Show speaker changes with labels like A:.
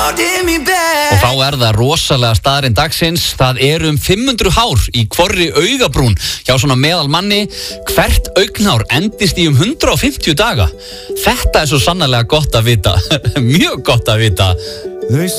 A: Og þá það rosalega staðurinn dagsins. Það eru 500 hár í hvorri augabrún hjá svona meðal manni. Hvert augnhár endist í 150 daga. Þetta svo sannarlega gott að vita. Mjög gott að vita.